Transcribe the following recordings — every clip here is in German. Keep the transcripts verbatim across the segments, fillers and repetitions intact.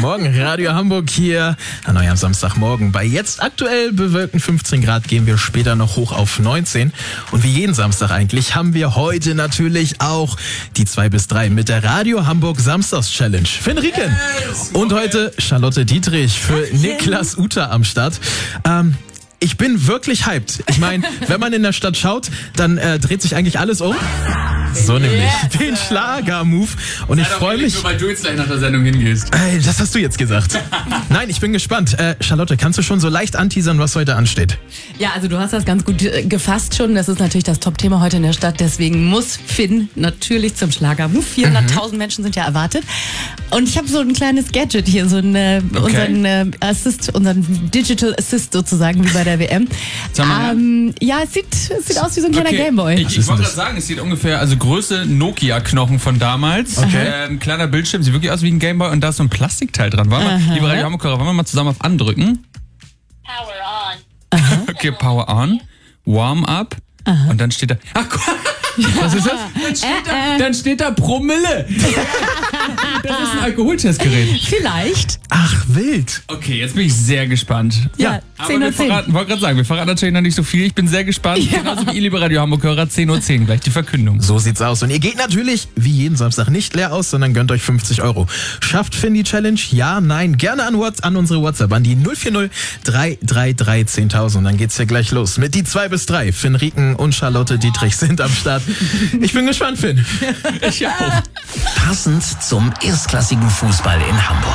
Morgen, Radio Hamburg hier an eurem Samstagmorgen. Bei jetzt aktuell bewölkten fünfzehn Grad gehen wir später noch hoch auf neunzehn. Und wie jeden Samstag eigentlich haben wir heute natürlich auch die zwei bis drei mit der Radio Hamburg Samstags-Challenge. Finn Rieken yes. Und heute Charlotte Dietrich für Niklas Uta am Start. Ähm, ich bin wirklich hyped. Ich meine, wenn man in der Stadt schaut, dann äh, dreht sich eigentlich alles um. So nämlich, yes. Den Schlager-Move. Und ich freue mich... Nur weil du jetzt gleich nach der Sendung hingehst. Ey, das hast du jetzt gesagt. Nein, ich bin gespannt. Äh, Charlotte, kannst du schon so leicht anteasern, was heute ansteht? Ja, also du hast das ganz gut äh, gefasst schon. Das ist natürlich das Top-Thema heute in der Stadt. Deswegen muss Finn natürlich zum Schlager-Move. vierhunderttausend mhm. Menschen sind ja erwartet. Und ich habe so ein kleines Gadget hier, so ein, äh, okay. unseren äh, Assist, unseren Digital Assist sozusagen, wie bei der W M. Ähm, ja, es sieht, es sieht aus wie so ein kleiner okay. Gameboy. Ich, ich wollte gerade sagen, es sieht ungefähr, also Größe Nokia-Knochen von damals. Okay. Äh, ein kleiner Bildschirm, sieht wirklich aus wie ein Gameboy und da ist so ein Plastikteil dran. Wollen wir, liebe Radio Hamburg-Hörer, wollen wir mal zusammen auf andrücken? Power on. Aha. Okay, Power on. Warm up. Aha. Und dann steht da... Ach, was ist das? Dann steht, äh, da, dann steht da Promille. Das ist ein Alkoholtestgerät. Vielleicht. Ach, wild. Okay, jetzt bin ich sehr gespannt. Ja, aber wir verraten, wollte gerade sagen, wir verraten natürlich noch nicht so viel. Ich bin sehr gespannt. Ja. Genauso wie ihr, liebe Radio Hamburg-Hörer, zehn Uhr zehn, gleich die Verkündung. So sieht's aus. Und ihr geht natürlich, wie jeden Samstag, nicht leer aus, sondern gönnt euch fünfzig Euro. Schafft Finn die Challenge? Ja, nein. Gerne an, What's, an unsere WhatsApp, an die null vier null drei drei drei zehntausend. Und dann geht's hier gleich los mit die zwei bis drei. Finn Rieken und Charlotte Dietrich sind am Start. Ich bin gespannt, Finn. Ich auch. Passend zum erstklassigen Fußball in Hamburg.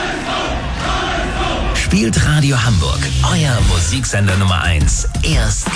Spielt Radio Hamburg, euer Musiksender Nummer eins, erst